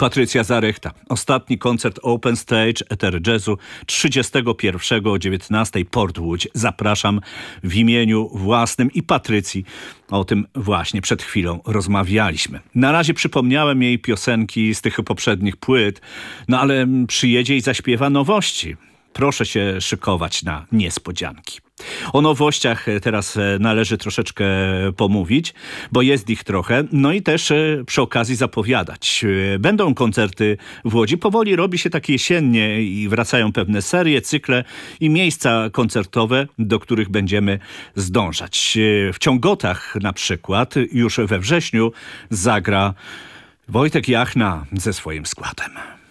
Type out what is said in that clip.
Patrycja Zarechta. Ostatni koncert Open Stage Eter Jazzu 31 o 19 Port Łódź. Zapraszam w imieniu własnym i Patrycji. O tym właśnie przed chwilą rozmawialiśmy. Na razie przypomniałem jej piosenki z tych poprzednich płyt, no ale przyjedzie i zaśpiewa nowości. Proszę się szykować na niespodzianki. O nowościach teraz należy troszeczkę pomówić, bo jest ich trochę. No i też przy okazji zapowiadać. Będą koncerty w Łodzi. Powoli robi się tak jesiennie i wracają pewne serie, cykle i miejsca koncertowe, do których będziemy zdążać. W Ciągotach na przykład już we wrześniu zagra Wojtek Jachna ze swoim składem.